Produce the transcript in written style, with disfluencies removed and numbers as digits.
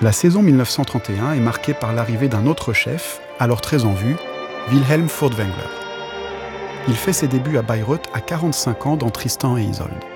La saison 1931 est marquée par l'arrivée d'un autre chef, alors très en vue, Wilhelm Furtwängler. Il fait ses débuts à Bayreuth à 45 ans dans Tristan et Isolde.